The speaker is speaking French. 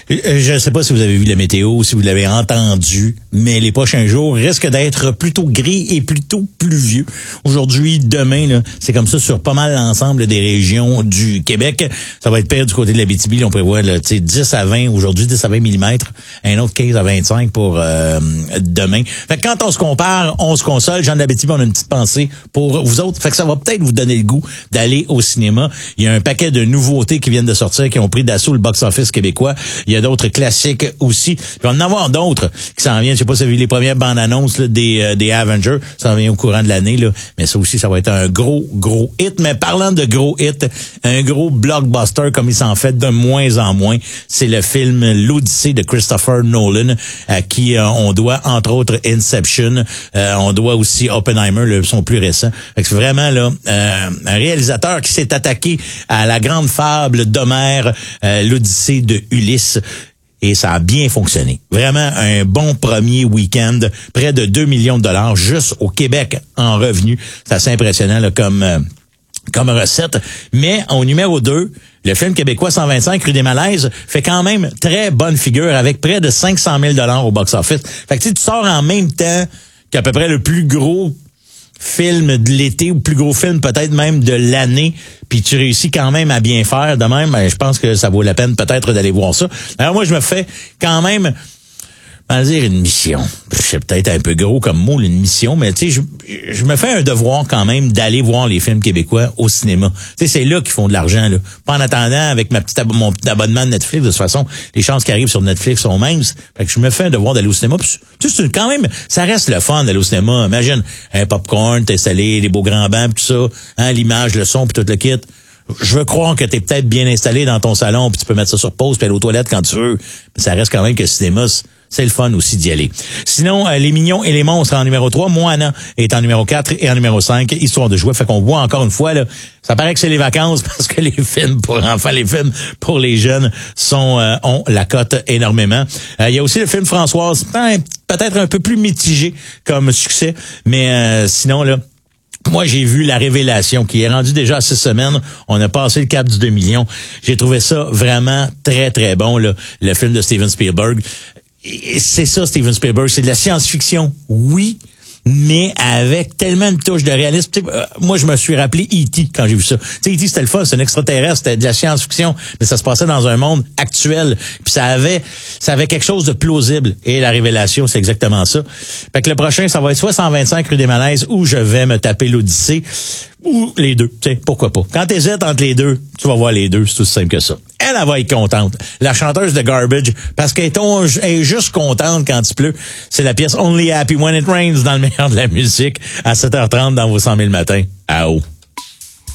Je ne sais pas si vous avez vu la météo, si vous l'avez entendu, mais les prochains jours risquent d'être plutôt gris et plutôt pluvieux. Aujourd'hui, demain, là, c'est comme ça sur pas mal l'ensemble des régions du Québec. Ça va être pire du côté de l'Abitibi. On prévoit là, 10 à 20, aujourd'hui 10 à 20 mm, un autre 15 à 25 pour demain. Fait que quand on se compare, on se console. Jean de l'Abitibi, on a une petite pensée pour vous autres. Fait que ça va peut-être vous donner le goût d'aller au cinéma. Il y a un paquet de nouveautés qui viennent de sortir, qui ont pris d'assaut le box-office québécois. Il y a d'autres classiques aussi. Puis on va en avoir d'autres qui s'en viennent. Je sais pas si vous avez vu les premières bandes annonces là, des Avengers. Ça en vient au courant de l'année, là. Mais ça aussi, ça va être un gros hit. Mais parlant de gros hit, un gros blockbuster comme il s'en fait de moins en moins, c'est le film L'Odyssée de Christopher Nolan, à qui on doit, entre autres, Inception. On doit aussi Oppenheimer, son plus récent. Fait que c'est vraiment là un réalisateur qui s'est attaqué à la grande fable d'Homère, L'Odyssée de Ulysse. Et ça a bien fonctionné. Vraiment un bon premier week-end. Près de 2 millions de dollars juste au Québec en revenus. C'est assez impressionnant là, comme recette. Mais au numéro 2, le film québécois 125 Rue des Malaises fait quand même très bonne figure avec près de 500 000 $ au box-office. Fait que tu sors en même temps qu'à peu près le plus gros film de l'été ou plus gros film peut-être même de l'année, puis tu réussis quand même à bien faire de même, je pense que ça vaut la peine peut-être d'aller voir ça. Alors moi, je me fais quand même, on va dire une mission. C'est peut-être un peu gros comme mot, une mission, mais tu sais, je me fais un devoir quand même d'aller voir les films québécois au cinéma. Tu sais, c'est là qu'ils font de l'argent, là. Pas en attendant, avec mon petit abonnement de Netflix, de toute façon, les chances qui arrivent sur Netflix sont minces. Fait que je me fais un devoir d'aller au cinéma. Puis, tu sais, quand même, ça reste le fun d'aller au cinéma. Imagine, un popcorn, t'es installé, les beaux grands bancs, tout ça, hein, l'image, le son, puis tout le kit. Je veux croire que t'es peut-être bien installé dans ton salon, puis tu peux mettre ça sur pause, puis aller aux toilettes quand tu veux. Mais ça reste quand même que le cinéma, c'est le fun aussi d'y aller. Sinon, Les Mignons et les Monstres en numéro 3, Moana est en numéro 4 et en numéro 5, Histoire de jouer. Fait qu'on voit encore une fois, là, ça paraît que c'est les vacances parce que les films pour enfants, les films pour les jeunes ont la cote énormément. Il y a aussi le film Françoise, peut-être un peu plus mitigé comme succès, mais sinon, là, moi, j'ai vu La Révélation, qui est rendu déjà à 6 semaines. On a passé le cap du 2 millions. J'ai trouvé ça vraiment très, très bon, là, le film de Steven Spielberg. Et c'est ça, Steven Spielberg. C'est de la science-fiction, oui, mais avec tellement de touches de réalisme. Moi, je me suis rappelé E.T. quand j'ai vu ça. Tu sais, E.T. c'était le fun, c'est un extraterrestre, c'était de la science-fiction, mais ça se passait dans un monde actuel. Puis ça avait quelque chose de plausible. Et La Révélation, c'est exactement ça. Fait que le prochain, ça va être soit 125 Rue des Malaises, ou je vais me taper l'Odyssée, ou les deux. Tu sais, pourquoi pas. Quand t'hésites entre les deux, tu vas voir les deux, c'est aussi simple que ça. Elle va être contente. La chanteuse de Garbage, parce qu'elle est juste contente quand il pleut. C'est la pièce Only Happy When It Rains dans le meilleur de la musique à 7h30 dans vos 100 000 matins. Ah oh.